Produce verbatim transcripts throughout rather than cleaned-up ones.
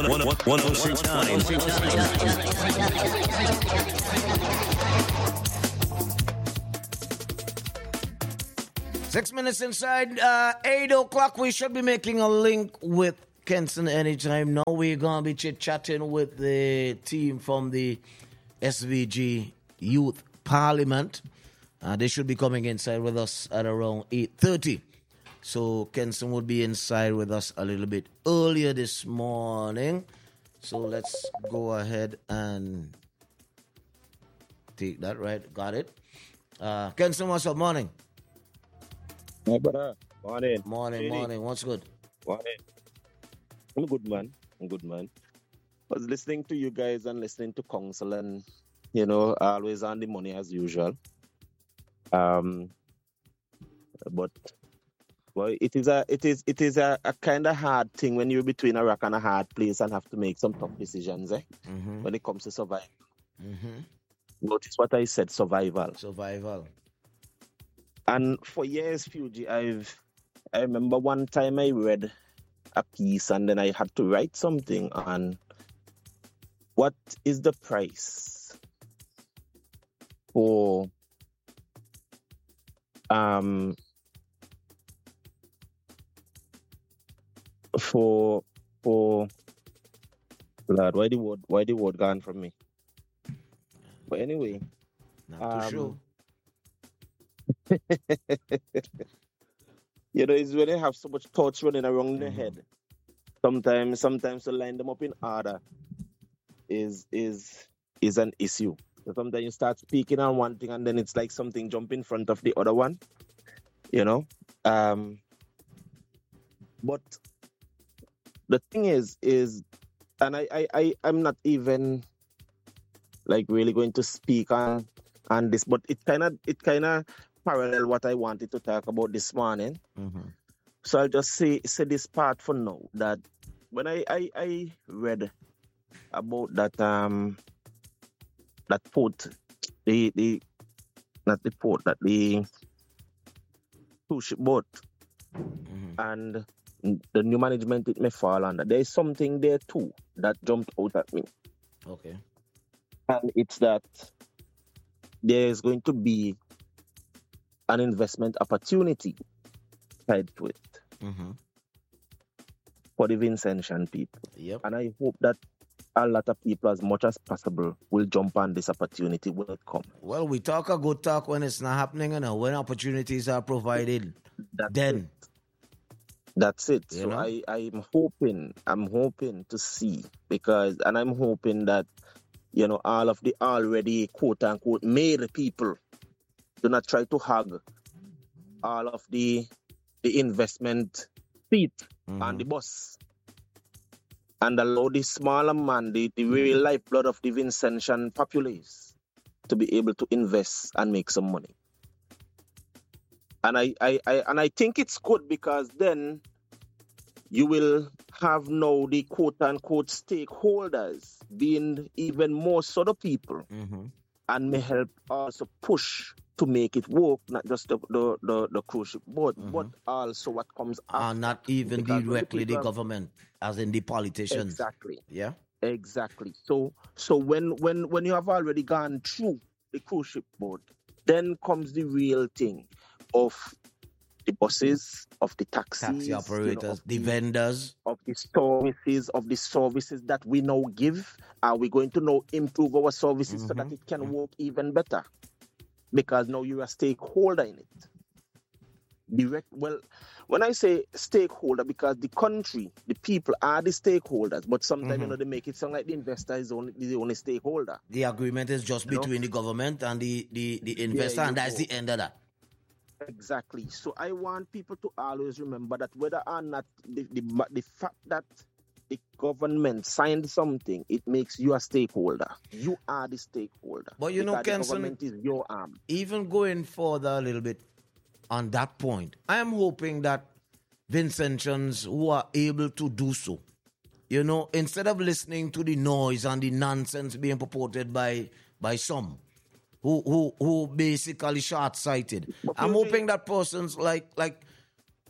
one oh six point nine. Six minutes inside uh, eight o'clock. We should be making a link with Kenson anytime now. We're going to be chit-chatting with the team from the S V G Youth Parliament. Uh, they should be coming inside with us at around eight thirty. So Kenson would be inside with us a little bit earlier this morning. So let's go ahead and take that, right? Got it. Uh, Kenson, what's up? Morning. Hey, brother. Morning. Morning, Hey. morning. What's good? Morning. I'm a good man. I'm a good man. I was listening to you guys and listening to counsel and, you know, always on the money as usual. Um, but well, it is a it is it is a, a kind of hard thing when you're between a rock and a hard place and have to make some tough decisions, eh? Mm-hmm. When it comes to survival. Mm-hmm. Notice what I said, survival. Survival. And for years, Fuji, I've I remember one time I read a piece and then I had to write something on what is the price for um for for Lord, why the word why the word gone from me? But anyway, Not too um, sure. you know, it's when they have so much thoughts running around their Mhm. head. Sometimes, sometimes to line them up in order is is is an issue. So sometimes you start speaking on one thing and then it's like something jump in front of the other one. You know, um, but the thing is, is, and I, I, I, I'm not even like really going to speak on on this, but it kind of, it kind of parallel what I wanted to talk about this morning. Mm-hmm. So I'll just say say this part for now. That when I, I, I read about that um that port, the the not the port, that the cruise ship boat Mm-hmm. and the new management it may fall under. There is something there too that jumped out at me, Okay. and it's that there is going to be an investment opportunity tied to it Mm-hmm. for the Vincentian people. Yep. And I hope that a lot of people, as much as possible, will jump on this opportunity when it comes. Well, we talk a good talk when it's not happening, you know, when opportunities are provided. That's Then. it. That's it. You So know? I, I'm hoping, I'm hoping to see, because, and I'm hoping that, you know, all of the already quote unquote made people do not try to hug all of the the investment seat Mhm. on the bus and allow the smaller man, the, the real lifeblood of the Vincentian populace, to be able to invest and make some money. And I, I, I and I think it's good, because then you will have now the quote unquote stakeholders being even more sort of people, Mm-hmm. and may help also push to make it work, not just the the, the, the cruise ship boat, Mhm. but also what comes Uh, after. not even Because when the directly the people are- government, as in the politicians. Exactly. Yeah? Exactly. So so when when when you have already gone through the cruise ship boat, then comes the real thing of the buses, of the taxis, Taxi you know, operators, of the the vendors. of the services, of the services that we now give. Are we going to now improve our services so that Mhm. it can Mhm. work even better? Because now you're a stakeholder in it. Direct. Well, when I say stakeholder, because the country, the people are the stakeholders, but sometimes you Mhm. know they make it sound like the investor is only the only stakeholder. The agreement is just You know? between the government and the, the, the investor, you and that's go. the end of that. Exactly. So I want people to always remember that whether or not the, the, the fact that the government signed something, it makes you a stakeholder. You are the stakeholder. But you know, because the Kenson, government is your arm. even going further a little bit on that point, I am hoping that Vincentians who are able to do so, you know, instead of listening to the noise and the nonsense being purported by by some who who who basically short-sighted, But I'm Fuji- hoping that persons like like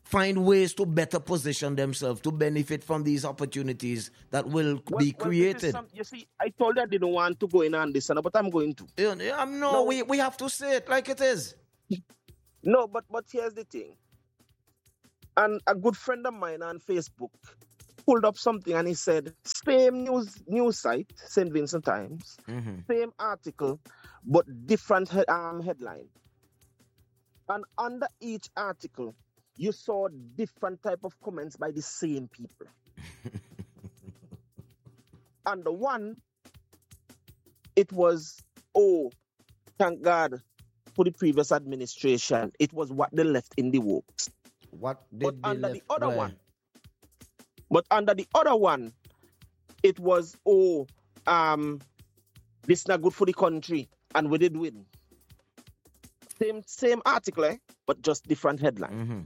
find ways to better position themselves to benefit from these opportunities that will Well, be well, this is created. some, you see, I told you I didn't want to go in on this, but I'm going to. You know, yeah, um, no, No. we, we have to say it like it is. No, but but here's the thing. And a good friend of mine on Facebook pulled up something and he said, same news news site, Saint Vincent Times, Mm-hmm. same article, but different he- um, headline. And under each article, you saw different type of comments by the same people. And the one, it was, oh, thank God for the previous administration. It was what they left in the works. What But did they under the left other where? one, but under the other one, it was, oh, um, this is not good for the country, and we did win. Same same article, eh? But just different headline. Mm-hmm.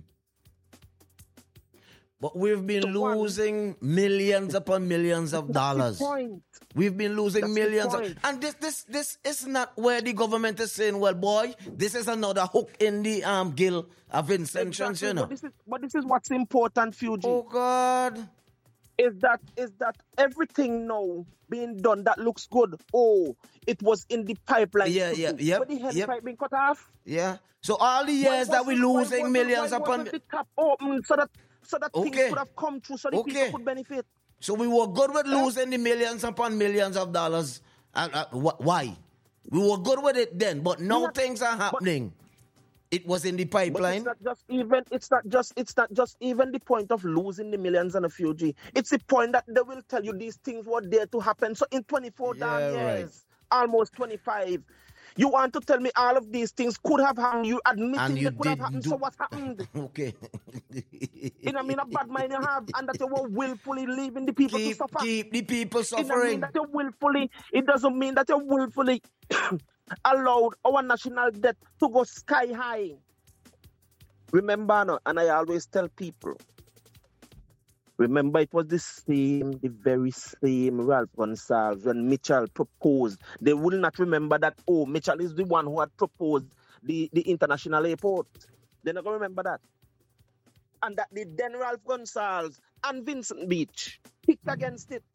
But we've been So one- losing millions upon millions of dollars. That's the point. We've been losing That's the millions, of, point. and this this this is not where the government is saying, "Well, boy, this is another hook in the um gill of intentions," Exactly, you know. But this is but this is what's important, Fuji. Oh God! Is that is that everything now being done that looks good? Oh, it was in the pipeline. Yeah, to yeah, do. yep, But the head yep. pipe being cut off. Yeah. So all the Why years that we're wasn't- why losing wasn't- millions why upon, wasn't the tap open so that so that Okay. things could have come through so the Okay. people could benefit. so we were good with losing the millions upon millions of dollars. Uh, uh, wh- why? We were good with it then, but now Yeah, things are happening. It was in the But pipeline. it's not just even it's not just it's not just even the point of losing the millions and a few G. It's the point that they will tell you these things were there to happen. So in twenty-four damn Yeah, right. years, almost twenty-five, you want to tell me all of these things could have happened. You admitting And they you could have did happened. do- So what happened? Okay. You know, I mean, a bad mind you have, and that you were willfully leaving the people to keep, suffer. keep the people It doesn't mean suffering. that you willfully. It doesn't mean that you willfully allowed our national debt to go sky high. Remember, no, and I always tell people. Remember, it was the same, the very same Ralph Gonsalves when Mitchell proposed. They will not remember that. Oh, Mitchell is the one who had proposed the, the international airport. They're not gonna remember that. And that the then Ralph Gonsalves and Vincent Beach picked against it.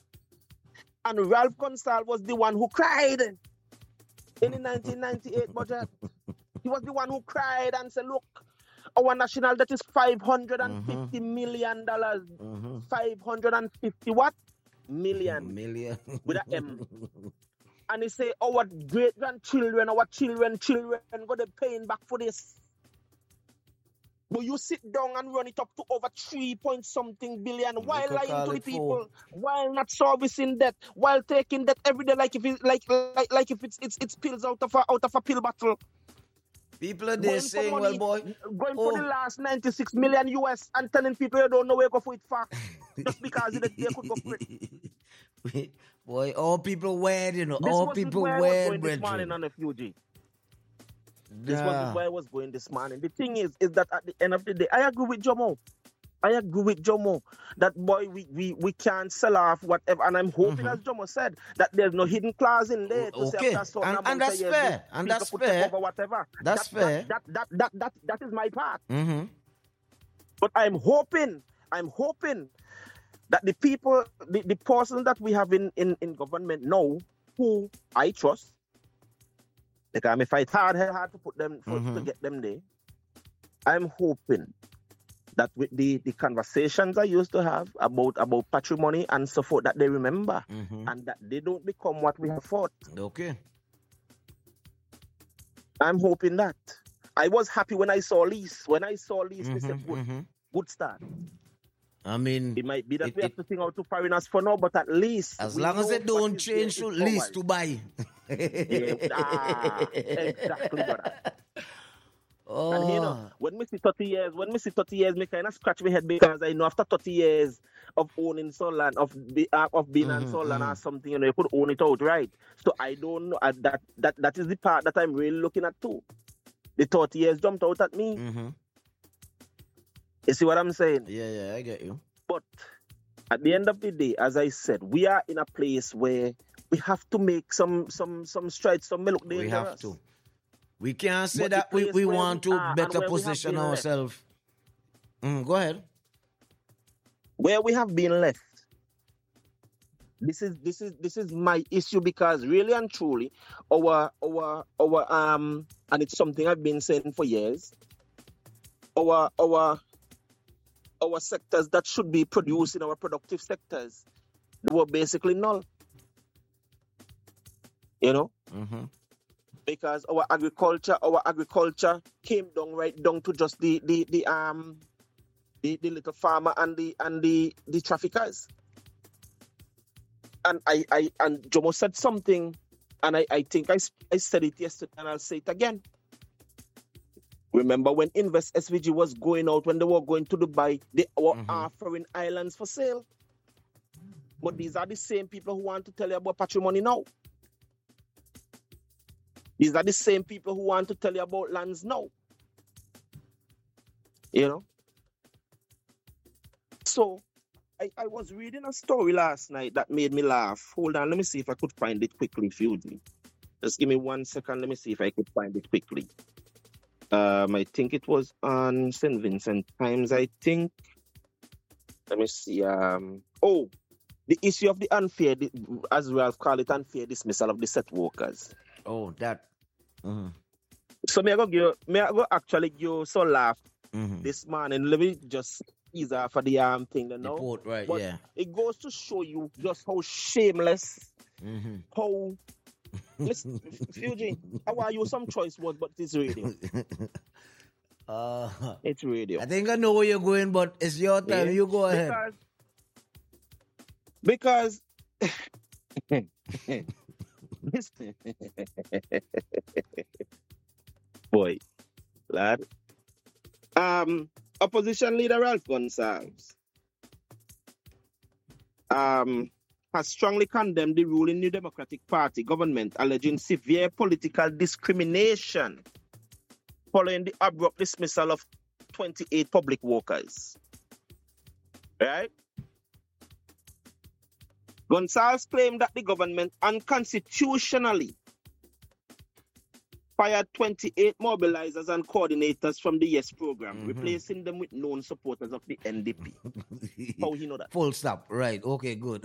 And Ralph Gonsalves was the one who cried in the nineteen ninety-eight budget. He was the one who cried and said, look, our national debt is five hundred fifty million dollars. Mhm. five hundred fifty what? Million Million. with an M. And he say, our great grandchildren, our children, children, go to paying back for this. But you sit down and run it up to over three point something billion while could lying call to the it people, four. while not servicing debt, while taking debt every day like if it, like like like if it's it's it's pills out of a out of a pill bottle. People are Going there for saying, money, well, boy, going for the oh. last ninety-six million U S and telling people you don't know where to go for it for. Just because they, they could go for it. Boy, all people weird, you know. This all was people where I was weird, going this morning brethren. on F U G. This Nah. was where I was going this morning. The thing is, is that at the end of the day, I agree with Jomo. I agree with Jomo that boy, we, we, we can't sell off whatever. And I'm hoping, as Jomo said, that there's no hidden clause in there to say Okay. after a certain And- amount and that's of years, fair. we- And people that's could take fair. over whatever. That's that, fair. That, that, that, that, that, that is my part. Mm-hmm. But I'm hoping, I'm hoping that the people, the, the person that we have in, in, in government now, who I trust, because I may fight hard, hard, hard to put them, for, to Mhm. get them there. I'm hoping that with the, the conversations I used to have about, about patrimony and so forth, that they remember Mm-hmm. and that they don't become what we have fought. Okay. I'm hoping that. I was happy when I saw Lease. When I saw Lease, they said, Mhm, good, mhm. good start. I mean, It might be that It- we have it- to think out to foreigners for now, but at least as we long as know they what don't is there change to is lease forward. to buy. Yeah, ah, exactly, brother. Oh. And you know, when we see thirty years, when we see thirty years, me kind of scratch my head because I know after thirty years of owning Solana, of be, uh, of being on Mhm, Solana or mhm. something, you know, you could own it out, right? So I don't know uh, that that that is the part that I'm really looking at too. The thirty years jumped out at me. Mm-hmm. You see what I'm saying? Yeah, yeah, I get you. But at the end of the day, as I said, we are in a place where we have to make some some some strides. Some may look We dangerous. have to. We can't say But the that we, place we where want we to are and better where we have position been left. ourselves. Mm, go ahead. Where we have been left. This is this is this is my issue because really and truly, our our our um and it's something I've been saying for years. Our our our sectors that should be producing our productive sectors, they were basically null. You know, Mm-hmm. because our agriculture, our agriculture came down right down to just the the the um the, the little farmer and the and the the traffickers. And I, I and Jomo said something, and I, I think I, s- I said it yesterday, and I'll say it again. Remember when Invest S V G was going out, when they were going to Dubai, they were Mhm. offering islands for sale. But these are the same people who want to tell you about patrimony now. These are the same people who want to tell you about lands now. You know? So I, I was reading a story last night that made me laugh. Hold on, let me see if I could find it quickly, Fuji. Just give me one second. Let me see if I could find it quickly. Um, I think it was on Saint Vincent Times, I think. Let me see. Um, oh, the issue of the unfair, di- as well call it unfair dismissal of the set workers. Oh, that. Mm-hmm. So may I go give, may I go actually give so laugh Mm-hmm. this morning. Let me just ease off for the um thing, you The know. port, right? But Yeah. it goes to show you just how shameless, Mm-hmm. how listen, Fuji, how are you? Some choice words, but it's radio. uh, It's radio. I think I know where you're going, but it's your time. Yeah. You go ahead. Because because this boy, lad. Um, opposition leader Ralph Gonsalves um has strongly condemned the ruling New Democratic Party government, alleging severe political discrimination following the abrupt dismissal of twenty-eight public workers. Right? Gonsalves claimed that the government unconstitutionally fired twenty-eight mobilizers and coordinators from the YES program, Mhm. replacing them with known supporters of the N D P. How he know that? Full stop. Right. Okay, good.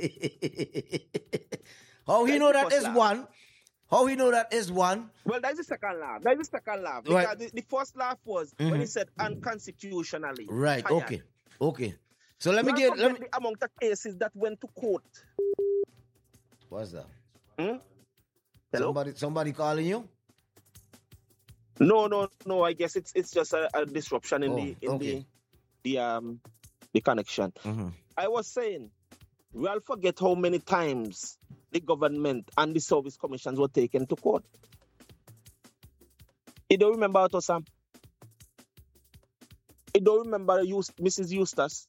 How he That's know the that first is laugh. one? How he know that is one? Well, that's the second laugh. That's the second laugh. Right. Because the, the first laugh was when he Mhm. said unconstitutionally. Right. fired. Okay. Okay. So let me Well, get. Let forget me. the amount of cases that went to court. What's that? Hmm? Hello? Somebody. Somebody calling you? No, no, no. I guess it's it's just a, a disruption in Oh, the in okay. the the um the connection. Mm-hmm. I was saying, we'll forget how many times the government and the service commissions were taken to court. You don't remember it, Sam? You don't remember Eust- Missus Eustace?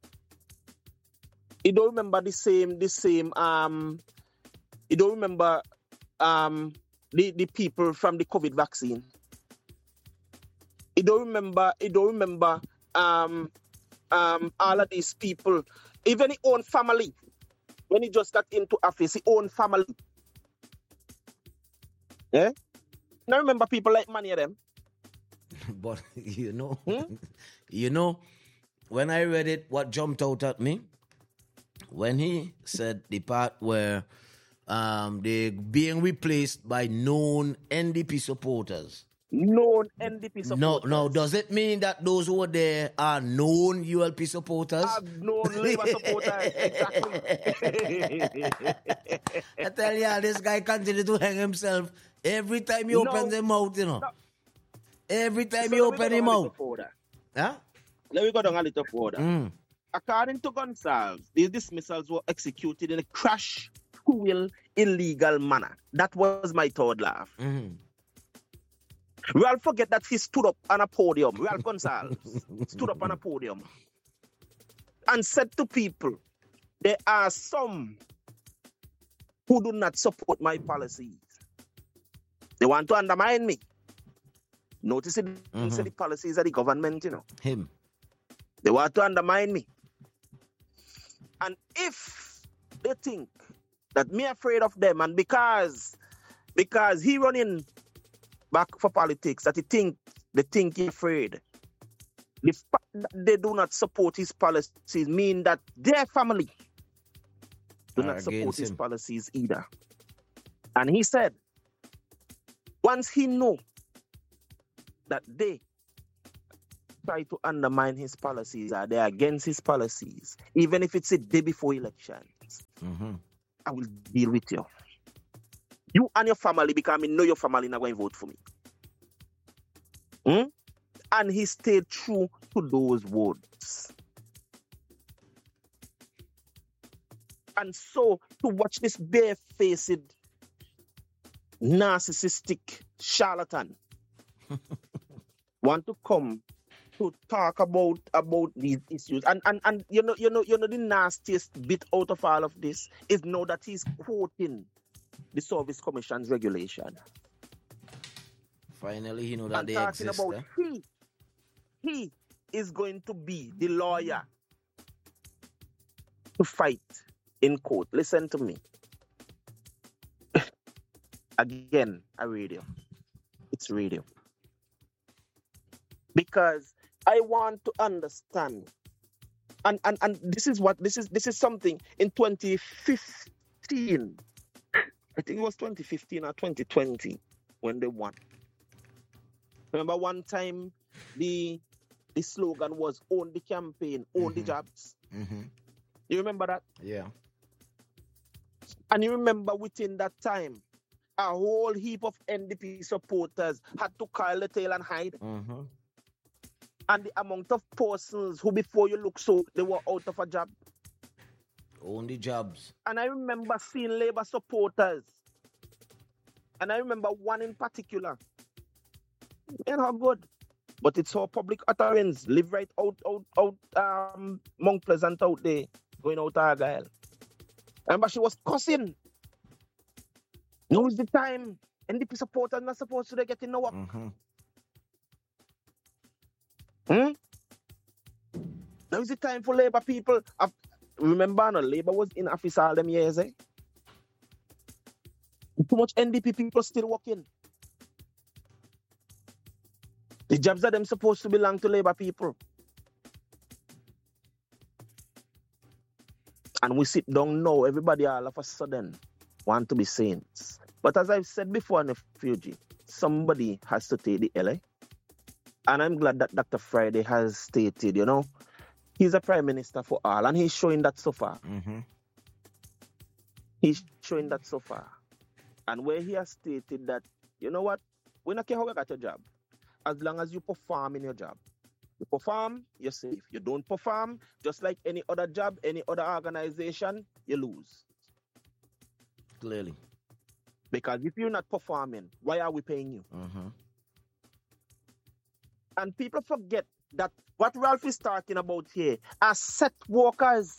You don't remember the same, the same, um, you don't remember um the, the people from the COVID vaccine? You don't remember, you don't remember um um all of these people, even his own family, when he just got into office, his own family. Yeah? Now remember people like many of them. But you know, Hmm? you know, when I read it, what jumped out at me when he said the part where um they're being replaced by known N D P supporters. Known N D P No, supporters. no. Does it mean that those who were there are known U L P supporters? Are known Labour supporters. Exactly. I tell you, this guy continue to hang himself every time he No. opens his mouth, you know. No. Every time So he let me go open down his a little mouth. further. Huh? Let me go down a little further. Mm. According to Gonsalves, these dismissals were executed in a crash, cruel, illegal manner. That was my third laugh. Mm. Ralph forget that he stood up on a podium. Ralph Gonsalves stood up on a podium and said to people, there are some who do not support my policies. They want to undermine me. Notice it, Mhm. he said the policies of the government, you know. Him. They want to undermine me. And if they think that me afraid of them, and because because he running back for politics, that he think they think he afraid, The fact that they do not support his policies mean that their family do Are not support against his him. policies either. And he said, once he know that they try to undermine his policies or they're against his policies, even if it's a day before elections, Mm-hmm. I will deal with you. You and your family, because I know your family not going to vote for me. Hmm? And he stayed true to those words. And so, to watch this bare-faced, narcissistic charlatan want to come to talk about about these issues, and and and you know you know you know the nastiest bit out of all of this is now that he's quoting the Service Commission's regulation Finally, he know that and they talking exist. about Eh? he he is going to be the lawyer to fight in court. Listen to me. Again, a radio. It's radio. Because I want to understand. And, and and this is what this is this is something in twenty fifteen. I think it was twenty fifteen or twenty twenty when they won. Remember one time the the slogan was own the campaign, own the Mhm. jobs. Mm-hmm. You remember that? Yeah. And you remember within that time, a whole heap of N D P supporters had to curl the tail and hide. Mm-hmm. And the amount of persons who before you look so they were out of a job. Own the jobs. And I remember seeing Labour supporters. And I remember one in particular. You know how good. But it's our public utterance. Live right out, out, out, um, Mount Pleasant out there, going out Argyle. I remember she was cussing. Now is the time. N D P supporters not supposed to be getting no work. Mm-hmm. Hmm? Now is the time for Labour people. I've, remember, no, Labour was in office all them years, eh? Too much N D P people still working. The jobs are them supposed to belong to Labour people. And we sit down now, everybody all of a sudden want to be saints. But as I've said before in the refugee, somebody has to take the L A. And I'm glad that Doctor Friday has stated, you know, he's a prime minister for all, and he's showing that so far. Mm-hmm. He's showing that so far. And where he has stated that, you know what, we don't care how you got your job. As long as you perform in your job. You perform, you're safe. You don't perform, just like any other job, any other organization, you lose. Clearly. Because if you're not performing, why are we paying you? Mm-hmm. And people forget that what Ralph is talking about here are set workers.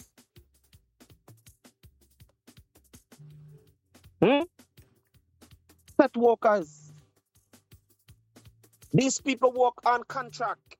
Hmm? Set workers. These people work on contract.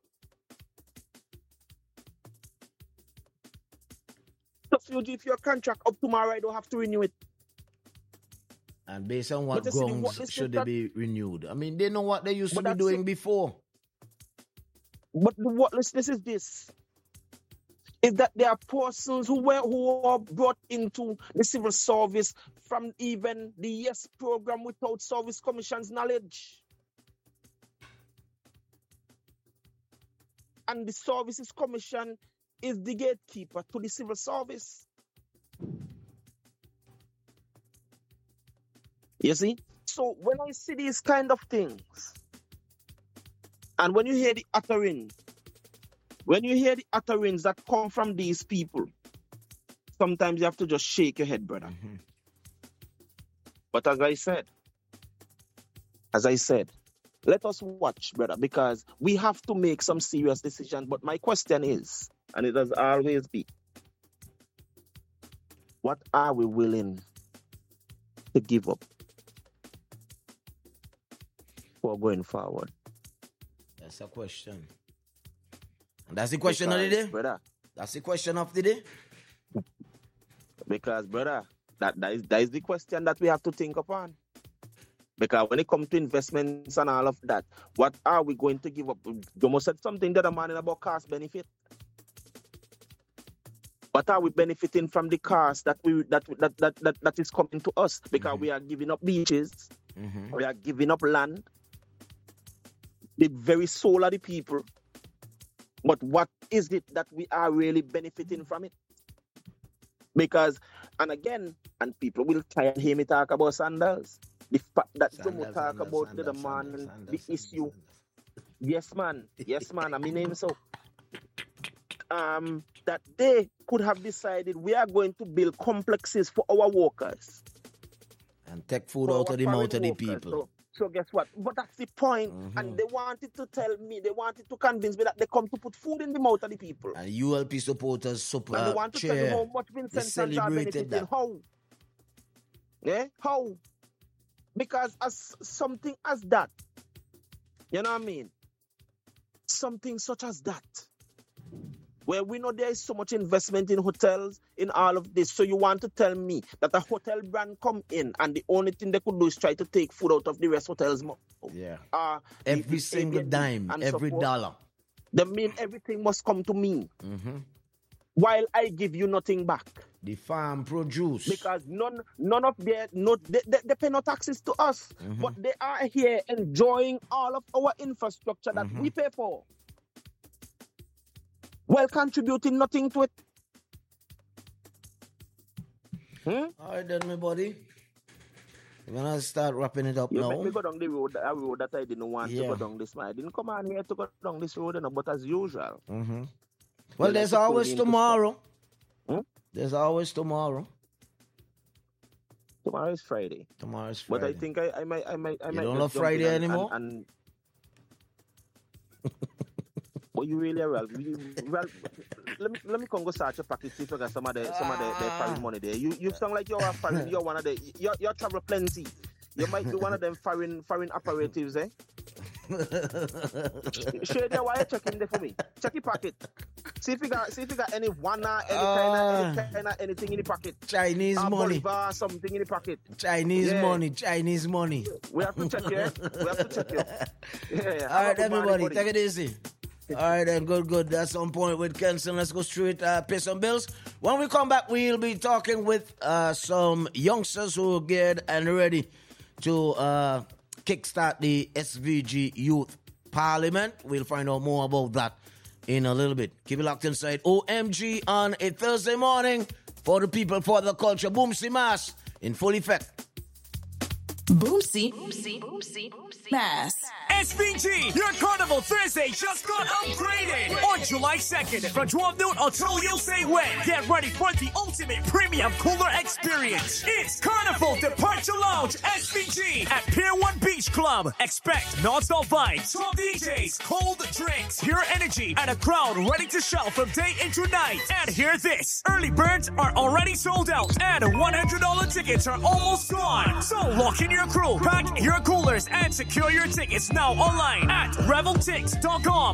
So if your contract up tomorrow, I don't have to renew it. And based on what But you see, the grounds what- should they that- be renewed? I mean, they know what they used But to be that's doing it. before. But the what this is this is that there are persons who were who are brought into the civil service from even the YES program without Service Commission's knowledge. And the Services Commission is the gatekeeper to the civil service. You see? So when I see these kind of things, and when you hear the utterings, when you hear the utterings that come from these people, sometimes you have to just shake your head, brother. Mm-hmm. But as I said, as I said, let us watch, brother, because we have to make some serious decisions. But my question is, and it has always been, what are we willing to give up for going forward? That's a question. And that's the question of the Because, day. brother, That's the question of the day. because, brother, that, that, is, that is the question that we have to think upon. Because when it comes to investments and all of that, what are we going to give up? You must said something the other morning about cost benefit. What are we benefiting from the cost that we that that that that, that is coming to us? Because mm-hmm. we are giving up beaches, mm-hmm. we are giving up land, the very soul of the people. But what is it that we are really benefiting from it? Because, and again, and people will try and hear me talk about Sandals. The fact that Jomo talk Sandals, about Sandals, the man, Sandals, Sandals, the Sandals, issue. Sandals. Yes, man. Yes, man. I mean, name so. Um, that they could have decided we are going to build complexes for our workers. And take food out of the mouth of the people. So, so guess what? But that's the point. Mm-hmm. And they wanted to tell me, they wanted to convince me that they come to put food in the mouth of the people. And U L P supporters super And they want to chair, tell you how much Vincent Sands are benefiting. How? Yeah? How? Because as something as that, you know what I mean? Something such as that, where we know there is so much investment in hotels, in all of this. So you want to tell me that a hotel brand come in and the only thing they could do is try to take food out of the rest hotels? Yeah. Uh, every the, single dime, every so dollar. They mean everything must come to me. Mm-hmm. While I give you nothing back. The farm produce. Because none none of their, no, they, they, they pay no taxes to us. Mm-hmm. But they are here enjoying all of our infrastructure that mm-hmm. we pay for. While contributing nothing to it. Hmm? All right then, my buddy. We're going to start wrapping it up you now. Make me go down the road, a road that I didn't want yeah. to go down this way. I didn't come on here to go down this road, you know, but as usual. Mm-hmm. Well, there's always tomorrow. Hmm? There's always tomorrow. Tomorrow is Friday. Tomorrow is Friday. But I think I, I might, I might, I you might. don't love Friday and, anymore. And, and but you really are well. You, well, let me let me come go search your pocket see if you got some of the some of the, the foreign money there. You you sound like you're a foreign. You're one of the. You're, you're travel plenty. You might be one of them foreign foreign operatives, eh? Shady, why you checking there for me? Check your pocket. See if you got, see if you got any one, any uh, kind of, any kind of anything in the pocket. Chinese uh, money. Bolivar, something in the pocket. Chinese yeah. money. Chinese money. We have to check here. We have to check here. Yeah. All right, everybody, take it easy. All right, then, good, good. That's on point with Kenson. Let's go straight, uh, pay some bills. When we come back, we'll be talking with uh, some youngsters who are geared and ready to uh, kickstart the S V G Youth Parliament. We'll find out more about that in a little bit. Keep it locked inside O M G on a Thursday morning for the people, for the culture. Boomsy Mass in full effect. Boomsy, Boomsy, Boomsy, Boomsy Mass. S V G, your Carnival Thursday just got upgraded on July second from twelve noon until you say when. Get ready for the ultimate premium cooler experience. It's Carnival Departure Lounge S V G at Pier one Beach Club. Expect non-stop vibes, top D Js, cold drinks, pure energy, and a crowd ready to shout from day into night. And hear this, early birds are already sold out and one hundred dollars tickets are almost gone. So lock in your crew, pack your coolers, and secure your tickets now online at revel tix dot com.